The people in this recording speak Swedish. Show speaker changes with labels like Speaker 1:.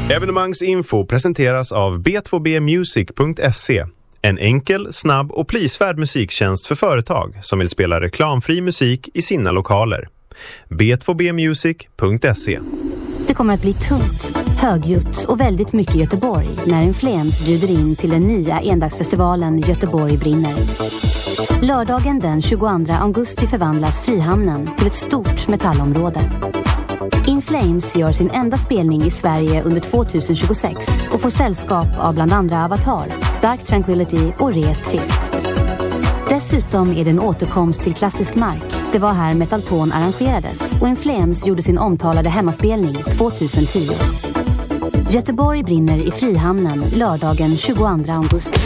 Speaker 1: Evenemangsinfo presenteras av b2bmusic.se. En enkel, snabb och prisvärd musiktjänst för företag som vill spela reklamfri musik i sina lokaler. b2bmusic.se.
Speaker 2: Det kommer att bli tungt, högljutt och väldigt mycket Göteborg när Inflames bjuder in till den nya endagsfestivalen Göteborg brinner. Lördagen den 22 augusti förvandlas Frihamnen till ett stort metallområde. Inflames gör sin enda spelning i Sverige under 2026 och får sällskap av bland andra Avatar, Dark Tranquillity och Rest Fist. Dessutom är det en återkomst till klassisk mark. Det var här Metalton arrangerades och Inflames gjorde sin omtalade hemmaspelning 2010. Göteborg brinner i Frihamnen lördagen 22 augusti.